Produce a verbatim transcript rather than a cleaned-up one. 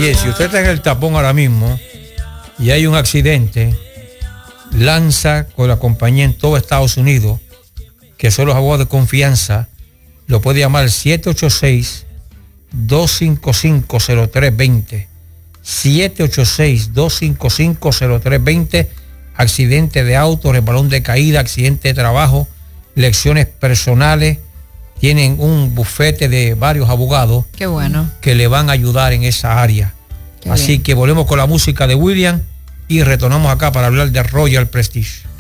Mire, si usted está en el tapón ahora mismo y hay un accidente, Lanza con la compañía en todo Estados Unidos, que son los abogados de confianza, lo puede llamar al siete ocho seis, dos cinco cinco, cero tres dos cero. siete ocho seis, dos cinco cinco, cero tres dos cero. Accidente de auto, resbalón de caída, accidente de trabajo, lecciones personales. Tienen un bufete de varios abogados. Qué bueno. Que le van a ayudar en esa área. Qué Así bien. Que volvemos con la música de William y retornamos acá para hablar de Royal Prestige.